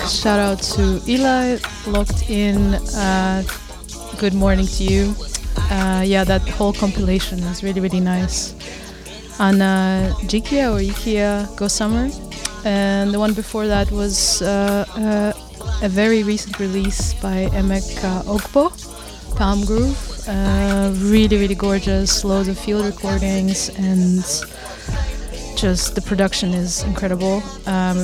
shout out to Eli, locked in. Good morning to you. Yeah, that whole compilation is really, really nice. On Jikia or Ikia Go Summer. And the one before that was a very recent release by Emek Ogbo, Palm Groove. Really, really gorgeous, loads of field recordings, and just the production is incredible.